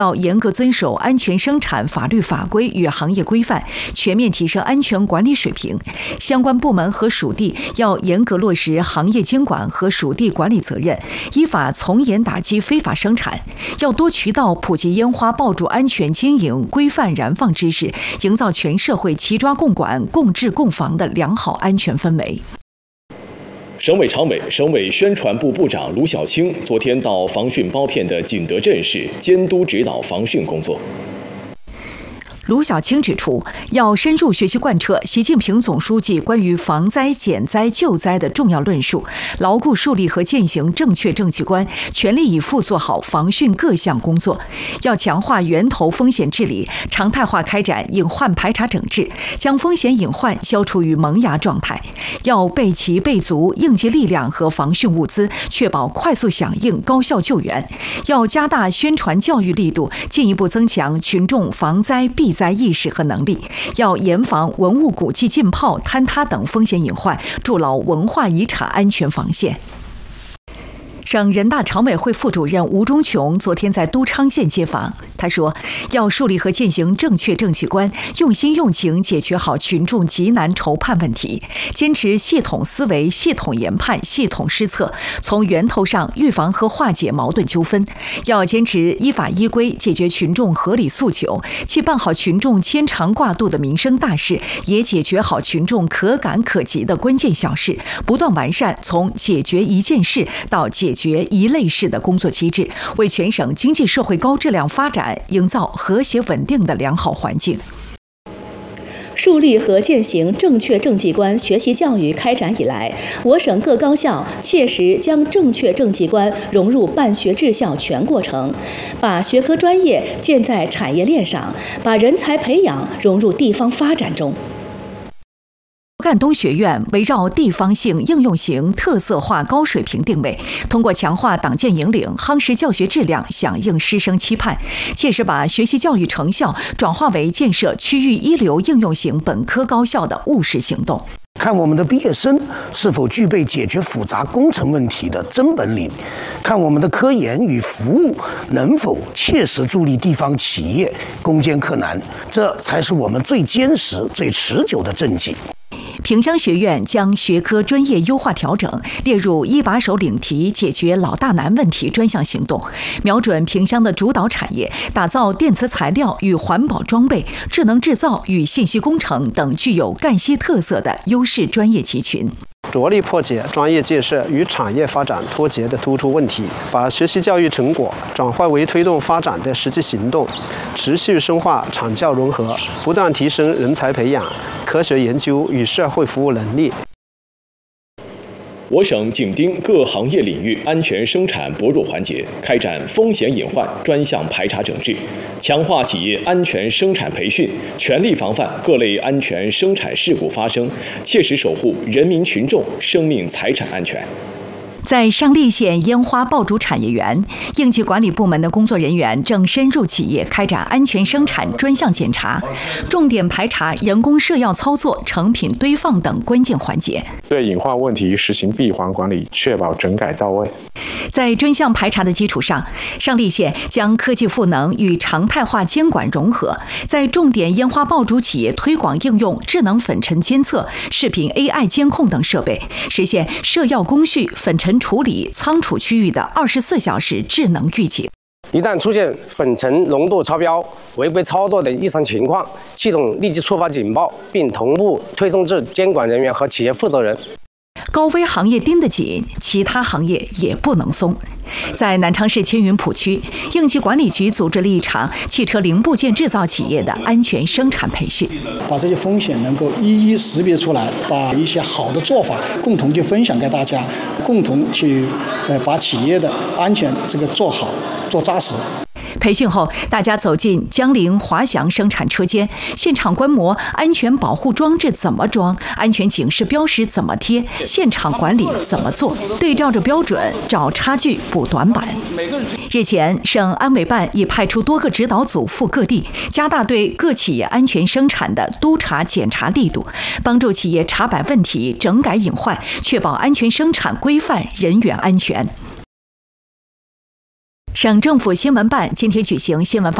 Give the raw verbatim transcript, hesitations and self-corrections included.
要严格遵守安全生产法律法规与行业规范，全面提升安全管理水平。相关部门和属地要严格落实行业监管和属地管理责任，依法从严打击非法生产。要多渠道普及烟花爆竹安全经营、规范燃放知识，营造全社会齐抓共管、共治共防的良好安全氛围。 省委常委、省委宣传部部长卢小青昨天到防汛包片的景德镇市监督指导防汛工作。 卢小青指出，要深入学习贯彻习近平总书记关于防灾、减灾、救灾的重要论述，牢固树立和践行正确政绩观，全力以赴做好防汛各项工作。要强化源头风险治理，常态化开展隐患排查整治，将风险隐患消除于萌芽状态。要备齐备足应急力量和防汛物资，确保快速响应、高效救援。要加大宣传教育力度，进一步增强群众防灾避灾意识和能力，要严防文物古迹浸泡、坍塌等风险隐患，筑牢文化遗产安全防线。省人大常委会副主任吴忠琼昨天在都昌县接访，他说，要树立和践行正确政绩观，用心用情解决好群众急难愁盼问题，坚持系统思维、系统研判、系统施策，从源头上预防和化解矛盾纠纷。要坚持依法依规解决群众合理诉求，既办好群众牵肠挂肚的民生大事，也解决好群众可感可及的关键小事，不断完善从解决一件事到解决解决一类事的工作机制，为全省经济社会高质量发展营造和谐稳定的良好环境。 树立和践行正确政绩观学习教育开展以来，我省各高校切实将正确政绩观融入办学治校全过程，把学科专业建在产业链上，把人才培养融入地方发展中。 赣东学院围绕地方性、应用型、特色化高水平定位，通过强化党建引领、夯实教学质量，响应师生期盼，切实把学习教育成效转化为建设区域一流应用型本科高校的务实行动。 看我们的毕业生是否具备解决复杂工程问题的真本领，看我们的科研与服务能否切实助力地方企业攻坚克难，这才是我们最坚实、最持久的政绩。 萍乡学院将学科专业优化调整列入一把手领题解决老大难问题专项行动，瞄准萍乡的主导产业，打造电磁材料与环保装备、智能制造与信息工程等具有赣西特色的优势专业集群。 着力破解专业建设与产业发展脱节的突出问题，把学习教育成果转化为推动发展的实际行动，持续深化产教融合，不断提升人才培养、科学研究与社会服务能力。 我省紧盯各行业领域安全生产薄弱环节，开展风险隐患专项排查整治，强化企业安全生产培训，全力防范各类安全生产事故发生，切实守护人民群众生命财产安全。 在上栗县烟花爆竹产业园，应急管理部门的工作人员正深入企业开展安全生产专项检查，重点排查人工射药操作、成品堆放等关键环节， 对隐患问题实行闭环管理，确保整改到位。 在专项排查的基础上，上栗县将科技赋能与常态化监管融合，在重点烟花爆竹企业推广应用智能粉尘监测、视频 A I 监控等设备，实现射药工序、粉尘处理、仓储区域的二十四小时智能预警。 一旦出现粉尘浓度超标、违规操作的异常情况，系统立即触发警报，并同步推送至监管人员和企业负责人。 高危行业盯得紧，其他行业也不能松。在南昌市青云浦区，应急管理局组织了一场汽车零部件制造企业的安全生产培训， 把这些风险能够一一识别出来，把一些好的做法共同去分享给大家，共同去呃把企业的安全这个做好、做扎实。 培训后，大家走进江铃华翔生产车间，现场观摩安全保护装置怎么装，安全警示标识怎么贴，现场管理怎么做，对照着标准找差距补短板。日前，省安委办已派出多个指导组赴各地，加大对各企业安全生产的督查检查力度，帮助企业查摆问题、整改隐患，确保安全生产规范、人员安全。 省政府新闻办今天举行新闻发